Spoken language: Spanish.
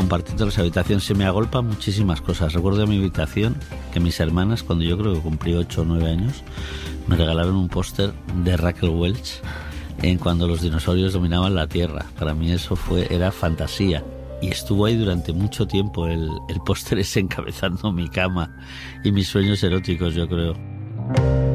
compartiendo las habitaciones. Se me agolpan muchísimas cosas. Recuerdo de mi habitación que mis hermanas, cuando yo creo que cumplí 8 o 9 años, me regalaron un póster de Raquel Welch en Cuando los dinosaurios dominaban la Tierra. Para mí eso era fantasía. Y estuvo ahí durante mucho tiempo el póster ese encabezando mi cama y mis sueños eróticos, yo creo.